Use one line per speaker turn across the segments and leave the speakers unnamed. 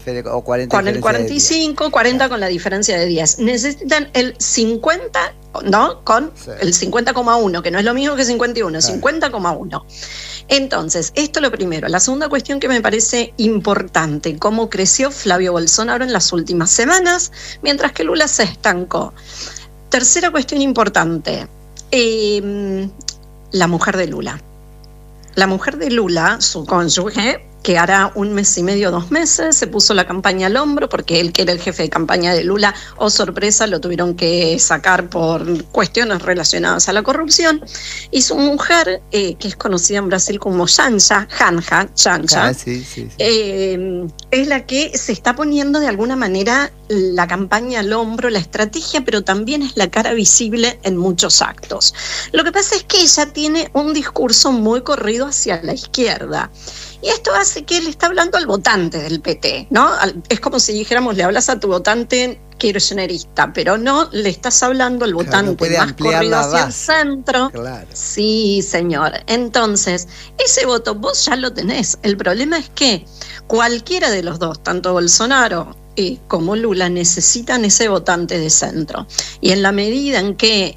O 40
con el 45, 40 con la diferencia de 10. Necesitan el 50, ¿no? Con el 50,1, que no es lo mismo que 51, 50,1. Entonces, esto es lo primero. La segunda cuestión que me parece importante, cómo creció Flavio Bolsonaro en las últimas semanas, mientras que Lula se estancó. Tercera cuestión importante, la mujer de Lula. La mujer de Lula, su cónyuge, que hará 1 mes y medio, 2 meses, se puso la campaña al hombro porque él, que era el jefe de campaña de Lula, sorpresa, lo tuvieron que sacar por cuestiones relacionadas a la corrupción. Y su mujer, que es conocida en Brasil como Janja, es la que se está poniendo de alguna manera la campaña al hombro, la estrategia, pero también es la cara visible en muchos actos. Lo que pasa es que ella tiene un discurso muy corrido hacia la izquierda. Y esto hace que él está hablando al votante del PT, ¿no? Es como si dijéramos, le hablas a tu votante kirchnerista, pero no le estás hablando al votante más corrido hacia el centro.
Claro.
Sí, señor. Entonces, ese voto vos ya lo tenés. El problema es que cualquiera de los dos, tanto Bolsonaro como Lula, necesitan ese votante de centro. Y en la medida en que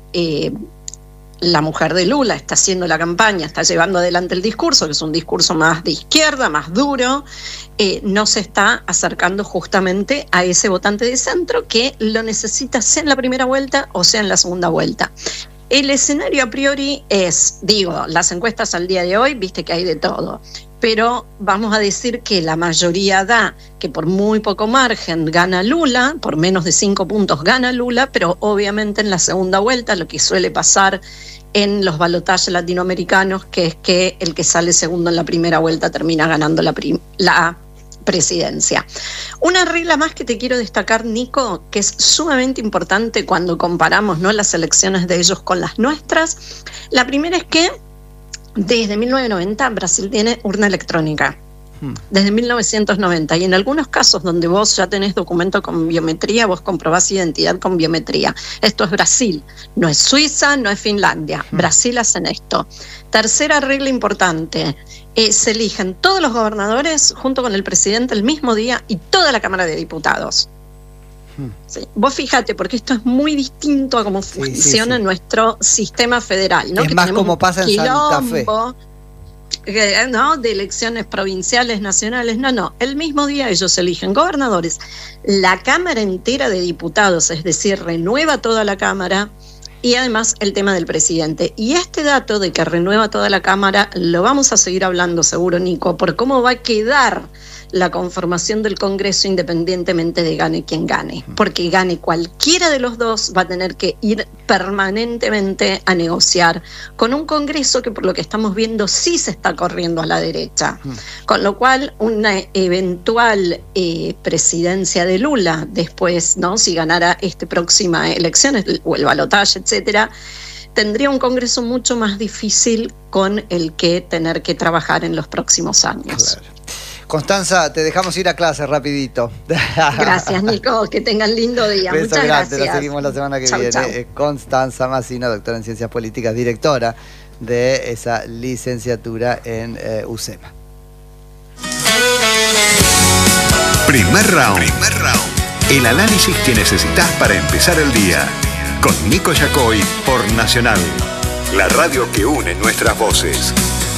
la mujer de Lula está haciendo la campaña, está llevando adelante el discurso, que es un discurso más de izquierda, más duro, no se está acercando justamente a ese votante de centro que lo necesita sea en la primera vuelta o sea en la segunda vuelta. El escenario a priori es, las encuestas al día de hoy, viste que hay de todo, pero vamos a decir que la mayoría da que por muy poco margen gana Lula, por menos de 5 puntos gana Lula, pero obviamente en la segunda vuelta lo que suele pasar en los balotajes latinoamericanos, que es que el que sale segundo en la primera vuelta termina ganando la presidencia. Una regla más que te quiero destacar, Nico, que es sumamente importante cuando comparamos, ¿no?, las elecciones de ellos con las nuestras. La primera es que desde 1990 Brasil tiene urna electrónica. Desde 1990, y en algunos casos donde vos ya tenés documento con biometría, vos comprobás identidad con biometría. Esto es Brasil, no es Suiza, no es Finlandia. Brasil hacen esto. Tercera regla importante, se eligen todos los gobernadores junto con el presidente el mismo día y toda la Cámara de Diputados. Sí. Vos fíjate, porque esto es muy distinto a cómo funciona nuestro sistema federal, ¿no?
Es
que
más como pasa en Santa Fe.
¿No? De elecciones provinciales, nacionales, no, el mismo día ellos eligen gobernadores, la Cámara entera de Diputados, es decir, renueva toda la Cámara, y además el tema del presidente. Y este dato de que renueva toda la Cámara lo vamos a seguir hablando seguro, Nico, por cómo va a quedar la conformación del Congreso independientemente de gane quien gane, porque gane cualquiera de los dos va a tener que ir permanentemente a negociar con un Congreso que por lo que estamos viendo sí se está corriendo a la derecha, con lo cual una eventual presidencia de Lula después, ¿no?, si ganara próxima elecciones o el balotaje, etcétera, tendría un Congreso mucho más difícil con el que tener que trabajar en los próximos años.
Claro. Constanza, te dejamos ir a clase rapidito.
Gracias, Nico, que tengan lindo día.
Beso
muchas
grande,
gracias.
Lo seguimos la semana que viene.
Chau.
Constanza Massina, doctora en Ciencias Políticas, directora de esa licenciatura en UCEMA.
Primer round. El análisis que necesitas para empezar el día. Con Nico Yacoy por Nacional, la radio que une nuestras voces.